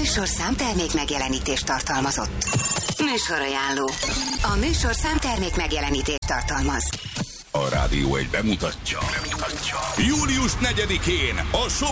műsorszám termék megjelenítést tartalmazott. Műsorajánló. A műsorszám termék megjelenítést tartalmaz. A Rádió 1 bemutatja. Július 4-én a